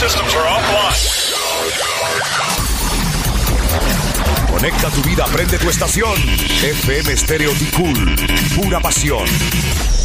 systems are offline. Conecta tu vida, prende tu estación. FM Stereo Ticul, pura pasión.